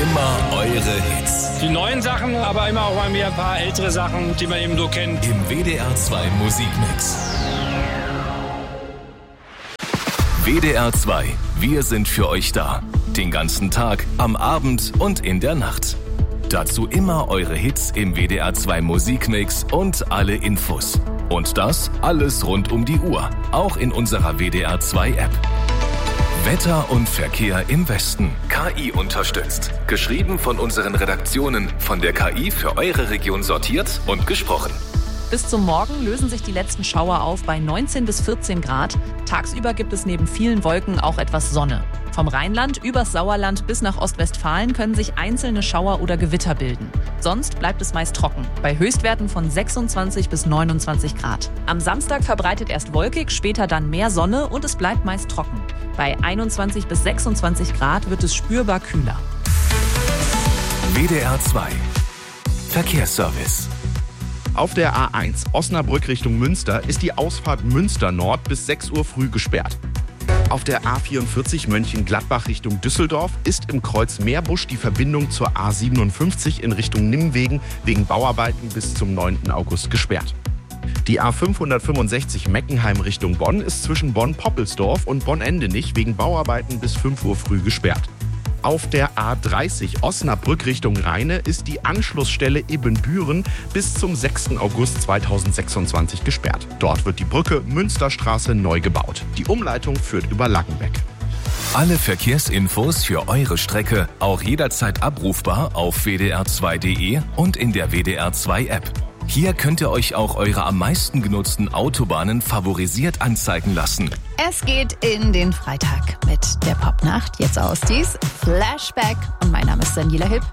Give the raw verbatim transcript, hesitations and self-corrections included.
immer eure Hits. Die neuen Sachen, aber immer auch mal wieder ein paar ältere Sachen, die man eben so kennt. Im W D R zwei Musikmix. W D R zwei, wir sind für euch da. Den ganzen Tag, am Abend und in der Nacht. Dazu immer eure Hits im W D R zwei Musikmix und alle Infos. Und das alles rund um die Uhr, auch in unserer W D R zwei App. Wetter und Verkehr im Westen. K I unterstützt. Geschrieben von unseren Redaktionen, von der K I für eure Region sortiert und gesprochen. Bis zum Morgen lösen sich die letzten Schauer auf bei neunzehn bis vierzehn Grad. Tagsüber gibt es neben vielen Wolken auch etwas Sonne. Vom Rheinland übers Sauerland bis nach Ostwestfalen können sich einzelne Schauer oder Gewitter bilden. Sonst bleibt es meist trocken, bei Höchstwerten von sechsundzwanzig bis neunundzwanzig Grad. Am Samstag verbreitet erst wolkig, später dann mehr Sonne und es bleibt meist trocken. Bei einundzwanzig bis sechsundzwanzig Grad wird es spürbar kühler. W D R zwei Verkehrsservice. Auf der A eins Osnabrück Richtung Münster ist die Ausfahrt Münster Nord bis sechs Uhr früh gesperrt. Auf der A vierundvierzig Mönchengladbach Richtung Düsseldorf ist im Kreuz Meerbusch die Verbindung zur A siebenundfünfzig in Richtung Nimwegen wegen Bauarbeiten bis zum neunten August gesperrt. Die A fünfhundertfünfundsechzig Meckenheim Richtung Bonn ist zwischen Bonn-Poppelsdorf und Bonn-Endenich wegen Bauarbeiten bis fünf Uhr früh gesperrt. Auf der A dreißig Osnabrück Richtung Rheine ist die Anschlussstelle Ibbenbüren bis zum sechsten August zweitausendsechsundzwanzig gesperrt. Dort wird die Brücke Münsterstraße neu gebaut. Die Umleitung führt über Lackenbeck. Alle Verkehrsinfos für eure Strecke auch jederzeit abrufbar auf w d r zwei punkt d e und in der W D R zwei App. Hier könnt ihr euch auch eure am meisten genutzten Autobahnen favorisiert anzeigen lassen. Es geht in den Freitag mit der Popnacht. Jetzt aus dies Flashback. Und mein Name ist Daniela Hipp.